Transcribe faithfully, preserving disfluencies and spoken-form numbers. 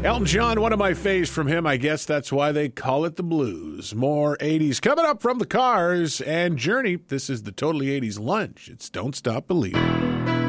Elton John, one of my faves from him. I guess that's why they call it the blues. More eighties coming up from the Cars and Journey. This is the Totally eighties Lunch. It's Don't Stop Believing.